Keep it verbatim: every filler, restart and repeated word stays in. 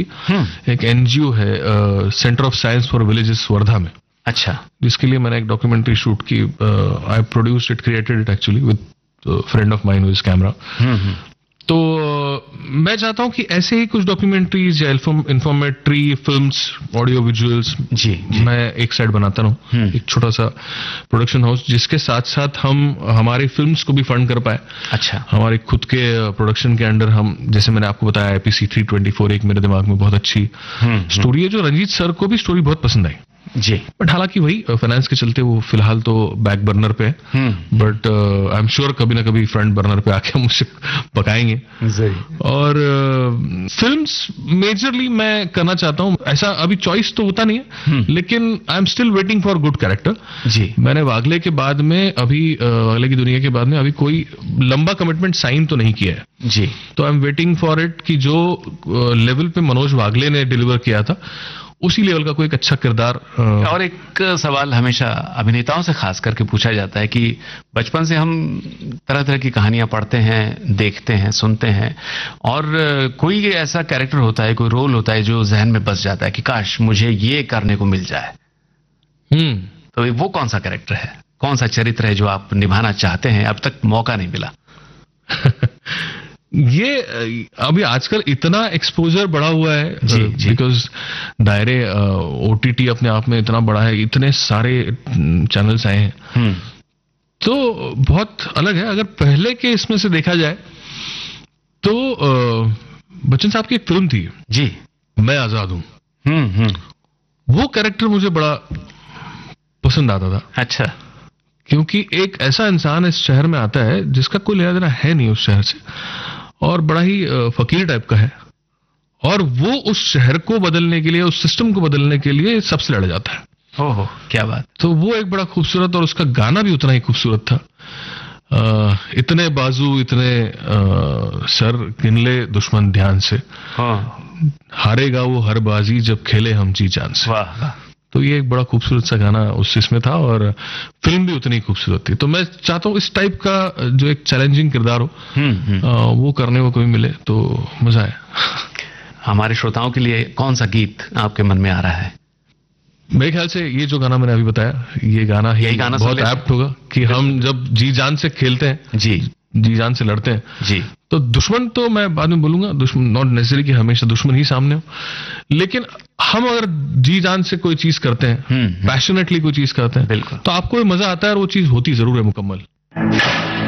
की। एक एनजीओ है centre of science for villages Wardha में। अच्छा। जिसके लिए मैंने एक डॉक्यूमेंट्री शूट की। आई produced it, created it actually with friend of mine with camera. तो मैं चाहता हूं कि ऐसे ही कुछ डॉक्यूमेंट्रीज या इन्फॉर्मेटरी फिल्म्स, ऑडियो विजुअल्स जी, जी मैं एक साइड बनाता रहूं, एक छोटा सा प्रोडक्शन हाउस, जिसके साथ साथ हम हमारी फिल्म्स को भी फंड कर पाए। अच्छा। हमारे खुद के प्रोडक्शन के अंडर हम, जैसे मैंने आपको बताया, आईपीसी थ्री ट्वेंटी फोर एक मेरे दिमाग में बहुत अच्छी स्टोरी है, जो रंजीत सर को भी स्टोरी बहुत पसंद आई जी। बट हालांकि वही फाइनेंस के चलते वो फिलहाल तो बैक बर्नर पे है, बट आई एम श्योर कभी ना कभी फ्रंट बर्नर पे आके मुझसे पकाएंगे। और फिल्म्स मेजरली मैं करना चाहता हूं, ऐसा अभी चॉइस तो होता नहीं है, लेकिन I am still waiting for good character जी। मैंने वागले के बाद में अभी वागले की दुनिया के बाद में अभी कोई लंबा कमिटमेंट साइन तो नहीं किया है जी। तो I am waiting for it कि जो लेवल पे मनोज वागले ने डिलीवर किया था उसी लेवल का कोई एक अच्छा किरदार। और एक सवाल हमेशा अभिनेताओं से खास करके पूछा जाता है कि बचपन से हम तरह तरह की कहानियां पढ़ते हैं, देखते हैं, सुनते हैं, और कोई ऐसा कैरेक्टर होता है, कोई रोल होता है जो जहन में बस जाता है कि काश मुझे ये करने को मिल जाए। हम्म तो वो कौन सा कैरेक्टर है, कौन सा चरित्र है जो आप निभाना चाहते हैं, अब तक मौका नहीं मिला? ये अभी आजकल इतना एक्सपोजर बढ़ा हुआ है जी, जी। बिकॉज दायरे ओटीटी अपने आप में इतना बड़ा है, इतने सारे चैनल्स आए हैं, तो बहुत अलग है। अगर पहले के इसमें से देखा जाए तो बच्चन साहब की एक फिल्म थी जी, मैं आजाद हूं। हम्म हम्म वो कैरेक्टर मुझे बड़ा पसंद आता था। अच्छा। क्योंकि एक ऐसा इंसान इस शहर में आता है जिसका कोई लेना देना है नहीं उस शहर से, और बड़ा ही फकीर टाइप का है, और वो उस शहर को बदलने के लिए, उस सिस्टम को बदलने के लिए सबसे लड़ जाता है। ओहो, क्या बात। तो वो एक बड़ा खूबसूरत, और उसका गाना भी उतना ही खूबसूरत था। आ, इतने बाजू इतने आ, सर गिन ले दुश्मन ध्यान से, हाँ। हारेगा वो हर बाजी जब खेले हम जी जान से। वाह। तो ये एक बड़ा खूबसूरत सा गाना उस इसमें था, और फिल्म भी उतनी खूबसूरत थी। तो मैं चाहता हूँ इस टाइप का जो एक चैलेंजिंग किरदार हो, आ, वो करने को कभी मिले तो मजा आए। हमारे श्रोताओं के लिए कौन सा गीत आपके मन में आ रहा है? मेरे ख्याल से ये जो गाना मैंने अभी बताया, ये गाना ही गाना बहुत एप्ट होगा कि हम जब जी जान से खेलते हैं, जी जी जान से लड़ते हैं जी, तो दुश्मन तो मैं बाद में बोलूंगा, दुश्मन नॉट नेसेसरी कि हमेशा दुश्मन ही सामने हो, लेकिन हम अगर जी जान से कोई चीज करते हैं, पैशनेटली कोई चीज करते हैं, बिल्कुल, तो आपको मजा आता है, और वो चीज होती जरूर है मुकम्मल।